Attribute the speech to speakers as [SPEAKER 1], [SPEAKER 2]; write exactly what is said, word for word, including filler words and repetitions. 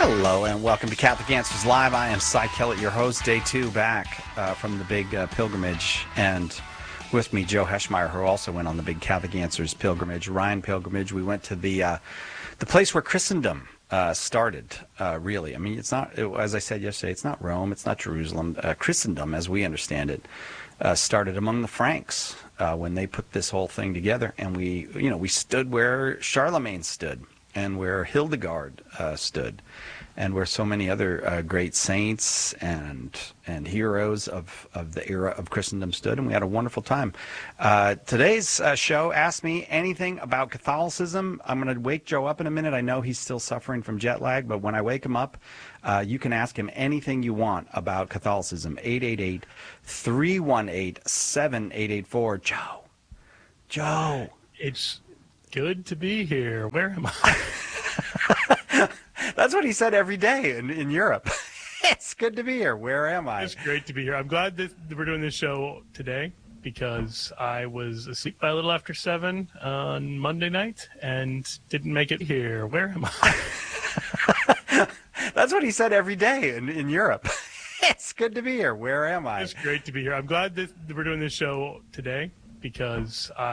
[SPEAKER 1] Hello and welcome to Catholic Answers Live. I am Cy Kellett, your host, day two back uh, from the big uh, pilgrimage. And with me, Joe Heschmeyer, who also went on the big Catholic Answers pilgrimage, Ryan pilgrimage. We went to the uh, the place where Christendom uh, started, uh, really. I mean, it's not, it, as I said yesterday, it's not Rome, it's not Jerusalem. Uh, Christendom, as we understand it, uh, started among the Franks uh, when they put this whole thing together. And we, you know, we stood where Charlemagne stood, and where Hildegard uh, stood, and where so many other uh, great saints and and heroes of, of the era of Christendom stood, and we had a wonderful time. Uh, today's uh, show asked me anything about Catholicism. I'm going to wake Joe up in a minute. I know he's still suffering from jet lag, but when I wake him up, uh, you can ask him anything you want about Catholicism. eight eight eight, three one eight, seven eight eight four. Joe. Joe.
[SPEAKER 2] It's good to be here. Where am I?
[SPEAKER 1] That's what he said every day in, in Europe. It's good to be here. Where am I?
[SPEAKER 2] It's great to be here. I'm glad that we're doing this show today because I was asleep by a little after seven on Monday night and didn't make it here. Where am I?
[SPEAKER 1] That's what he said every day in, in Europe. It's good to be here. Where am I?
[SPEAKER 2] It's great to be here. I'm glad that we're doing this show today because I